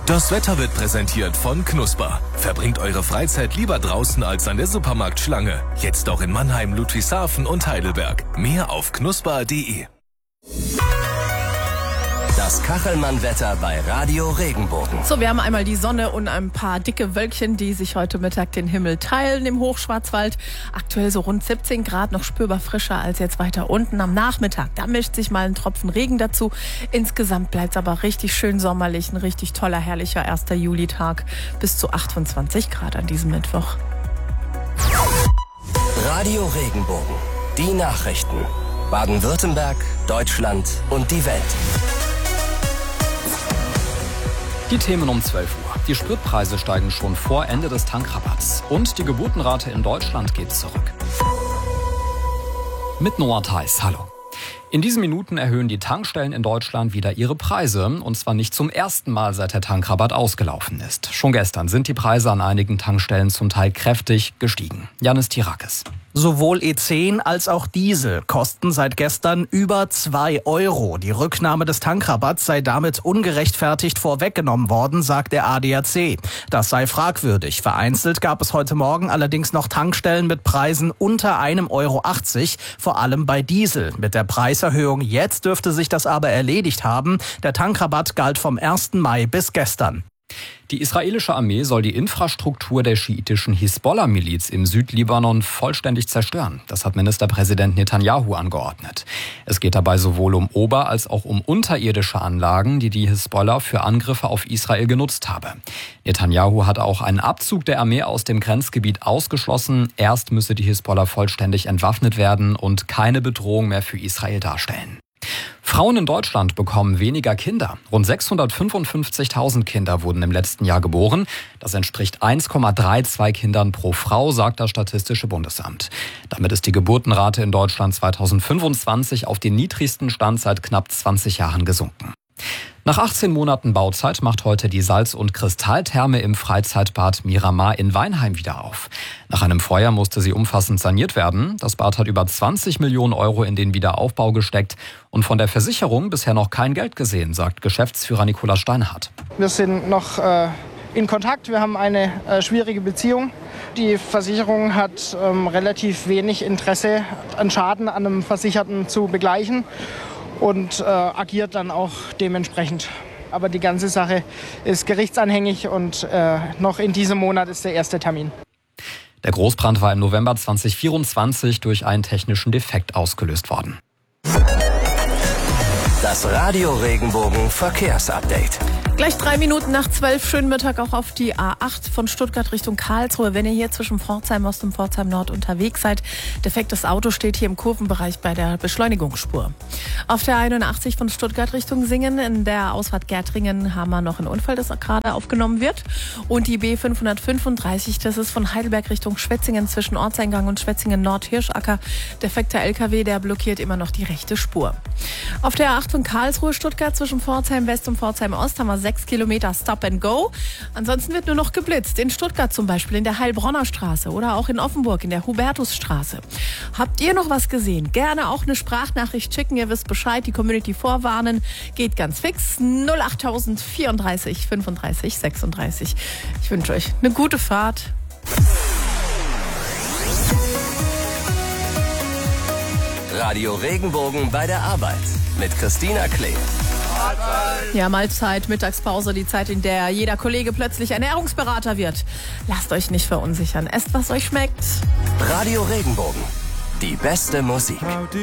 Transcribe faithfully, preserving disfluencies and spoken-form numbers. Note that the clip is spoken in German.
Das Wetter wird präsentiert von Knusper. Verbringt eure Freizeit lieber draußen als an der Supermarktschlange. Jetzt auch in Mannheim, Ludwigshafen und Heidelberg. Mehr auf knusper punkt de. Das Kachelmann-Wetter bei Radio Regenbogen. So, wir haben einmal die Sonne und ein paar dicke Wölkchen, die sich heute Mittag den Himmel teilen im Hochschwarzwald. Aktuell so rund siebzehn Grad, noch spürbar frischer als jetzt weiter unten. Am Nachmittag, da mischt sich mal ein Tropfen Regen dazu. Insgesamt bleibt es aber richtig schön sommerlich, ein richtig toller, herrlicher erster Julitag. Bis zu achtundzwanzig Grad an diesem Mittwoch. Radio Regenbogen. Die Nachrichten. Baden-Württemberg, Deutschland und die Welt. Die Themen um zwölf Uhr. Die Spritpreise steigen schon vor Ende des Tankrabatts. Und die Geburtenrate in Deutschland geht zurück. Mit Noah Theis, hallo. In diesen Minuten erhöhen die Tankstellen in Deutschland wieder ihre Preise. Und zwar nicht zum ersten Mal, seit der Tankrabatt ausgelaufen ist. Schon gestern sind die Preise an einigen Tankstellen zum Teil kräftig gestiegen. Janis Tirakis. Sowohl E zehn als auch Diesel kosten seit gestern über zwei Euro. Die Rücknahme des Tankrabatts sei damit ungerechtfertigt vorweggenommen worden, sagt der A D A C. Das sei fragwürdig. Vereinzelt gab es heute Morgen allerdings noch Tankstellen mit Preisen unter einem Euro achtzig, vor allem bei Diesel. Mit der Preiserhöhung jetzt dürfte sich das aber erledigt haben. Der Tankrabatt galt vom ersten Mai bis gestern. Die israelische Armee soll die Infrastruktur der schiitischen Hisbollah-Miliz im Südlibanon vollständig zerstören. Das hat Ministerpräsident Netanyahu angeordnet. Es geht dabei sowohl um ober- als auch um unterirdische Anlagen, die die Hisbollah für Angriffe auf Israel genutzt habe. Netanyahu hat auch einen Abzug der Armee aus dem Grenzgebiet ausgeschlossen. Erst müsse die Hisbollah vollständig entwaffnet werden und keine Bedrohung mehr für Israel darstellen. Frauen in Deutschland bekommen weniger Kinder. Rund sechshundertfünfundfünfzigtausend Kinder wurden im letzten Jahr geboren. Das entspricht eins Komma zweiunddreißig Kindern pro Frau, sagt das Statistische Bundesamt. Damit ist die Geburtenrate in Deutschland zweitausendfünfundzwanzig auf den niedrigsten Stand seit knapp zwanzig Jahren gesunken. Nach achtzehn Monaten Bauzeit macht heute die Salz- und Kristalltherme im Freizeitbad Miramar in Weinheim wieder auf. Nach einem Feuer musste sie umfassend saniert werden. Das Bad hat über zwanzig Millionen Euro in den Wiederaufbau gesteckt und von der Versicherung bisher noch kein Geld gesehen, sagt Geschäftsführer Nikolaus Steinhardt. Wir sind noch äh, in Kontakt, wir haben eine äh, schwierige Beziehung. Die Versicherung hat ähm, relativ wenig Interesse, einen Schaden an einem Versicherten zu begleichen. Und äh, agiert dann auch dementsprechend. Aber die ganze Sache ist gerichtsanhängig und äh, noch in diesem Monat ist der erste Termin. Der Großbrand war im November zweitausendvierundzwanzig durch einen technischen Defekt ausgelöst worden. Das Radio Regenbogen Verkehrsupdate. Gleich drei Minuten nach zwölf, schönen Mittag auch auf die A acht von Stuttgart Richtung Karlsruhe. Wenn ihr hier zwischen Pforzheim Ost und Pforzheim Nord unterwegs seid, defektes Auto steht hier im Kurvenbereich bei der Beschleunigungsspur. Auf der einundachtzig von Stuttgart Richtung Singen, in der Ausfahrt Gärtringen, haben wir noch einen Unfall, das gerade aufgenommen wird. Und die B fünfhundertfünfunddreißig, das ist von Heidelberg Richtung Schwetzingen zwischen Ortseingang und Schwetzingen Nord Hirschacker. Defekter L K W, der blockiert immer noch die rechte Spur. Auf der A acht von Karlsruhe Stuttgart zwischen Pforzheim West und Pforzheim Ost haben wir sechs Kilometer Stop and Go. Ansonsten wird nur noch geblitzt. In Stuttgart zum Beispiel in der Heilbronner Straße oder auch in Offenburg in der Hubertusstraße. Habt ihr noch was gesehen? Gerne auch eine Sprachnachricht schicken. Ihr wisst Bescheid, die Community vorwarnen. Geht ganz fix. null acht vierunddreißig fünfunddreißig sechsunddreißig. Ich wünsche euch eine gute Fahrt. Radio Regenbogen bei der Arbeit mit Christina Klee. Ja, Mahlzeit, Mittagspause, die Zeit, in der jeder Kollege plötzlich Ernährungsberater wird. Lasst euch nicht verunsichern. Esst, was euch schmeckt. Radio Regenbogen. Die beste Musik.